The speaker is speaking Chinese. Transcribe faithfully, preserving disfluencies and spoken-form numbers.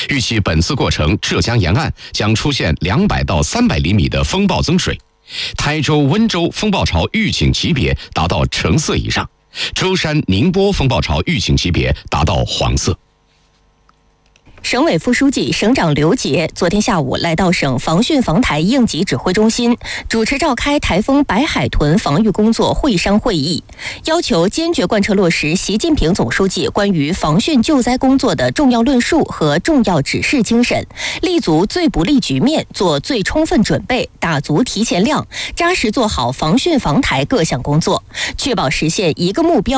预计本次过程浙江沿岸将出现两百到三百厘米的风暴增水，台州、温州风暴潮预警级别达到橙色以上，舟山、宁波风暴潮预警级别达到黄色。 省委副书记、省长刘杰昨天下午来到省防汛防台应急指挥中心，主持召开台风白海豚防御工作会商会议，要求坚决贯彻落实习近平总书记关于防汛救灾工作的重要论述和重要指示精神，立足最不利局面，做最充分准备，打足提前量，扎实做好防汛防台各项工作，确保实现一个目标